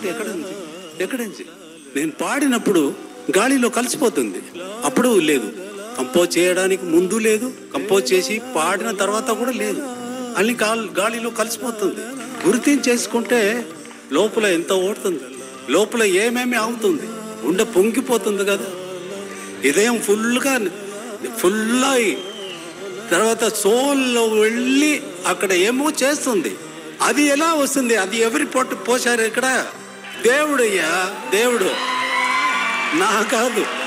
అంటే ఎక్కడించి నేను పాడినప్పుడు గాలిలో కలిసిపోతుంది. అప్పుడు లేదు, కంపోజ్ చేయడానికి ముందు లేదు, కంపోజ్ చేసి పాడిన తర్వాత కూడా లేదు, అన్ని గాలిలో కలిసిపోతుంది. గుర్తించేసుకుంటే లోపల ఎంత ఓడుతుంది, లోపల ఏమేమి అవుతుంది, గుండె పొంగిపోతుంది కదా, హృదయం ఫుల్ అయి తర్వాత సోల్లో వెళ్ళి అక్కడ ఏమో చేస్తుంది. అది ఎలా వస్తుంది? అది ఎవరి పోసారు ఇక్కడ? దేవుడయ్యా, దేవుడు, నా కాదు.